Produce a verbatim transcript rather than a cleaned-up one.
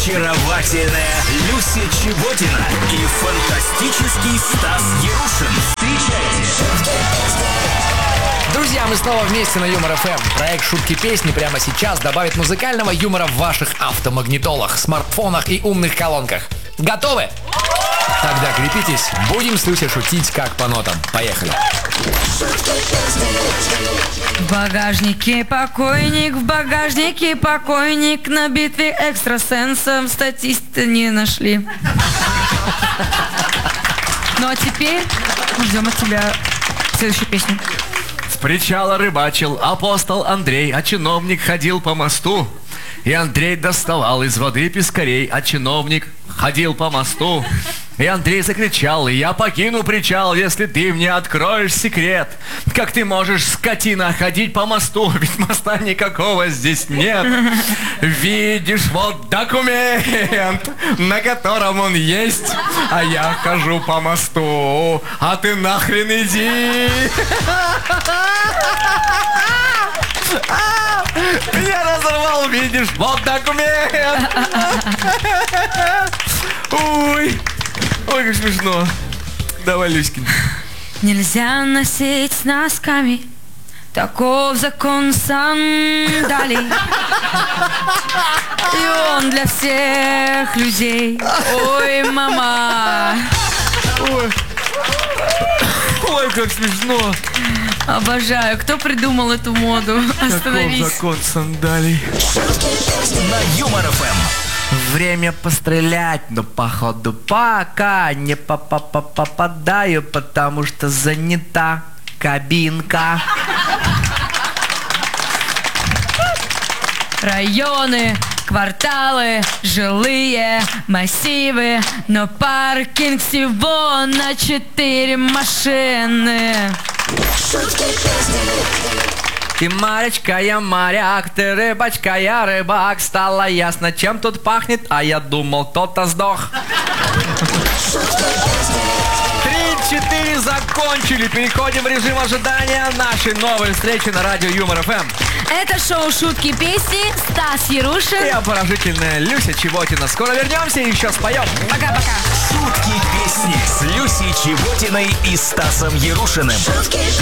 Очаровательная Люся Чеботина и фантастический Стас Ярушин. Встречайте! Друзья, мы снова вместе на Юмор эф эм. Проект «Шутки песни» прямо сейчас добавит музыкального юмора в ваших автомагнитолах, смартфонах и умных колонках. Готовы? Тогда крепитесь, будем с Люсей шутить как по нотам. Поехали. В багажнике покойник, в багажнике покойник, на битве экстрасенсов статиста не нашли. Ну а теперь мы ждем от тебя следующую песню. С причала рыбачил апостол Андрей, а чиновник ходил по мосту. И Андрей доставал из воды пескарей, а чиновник ходил по мосту. И Андрей закричал: я покину причал, если ты мне откроешь секрет. Как ты можешь, скотина, ходить по мосту, ведь моста никакого здесь нет. Видишь, вот документ, на котором он есть, а я хожу по мосту, а ты нахрен иди. Меня разорвал, видишь, вот документ. Ой, ой, как смешно. Давай, Люськин. Нельзя носить с носками, таков закон сандалий. И он для всех людей. Ой, мама. Ой, ой, как смешно. Обожаю. Кто придумал эту моду? Остановись. Таков закон сандалий. На Юмор эф эм. Время пострелять, но походу пока не попадаю, потому что занята кабинка. Районы, кварталы, жилые массивы, но паркинг всего на четыре машины. Ты Маречка, я моряк, ты рыбачка, я рыбак. Стало ясно, чем тут пахнет, а я думал, кто-то сдох. Три-четыре закончили. Переходим в режим ожидания нашей новой встречи на радио Юмор эф эм. Это шоу «Шутки песни», Стас Ярушин И обворожительная Люся Чеботина. Скоро вернемся и еще споем. Пока-пока. Шутки песни с Люсей Чеботиной и Стасом Ярушиным.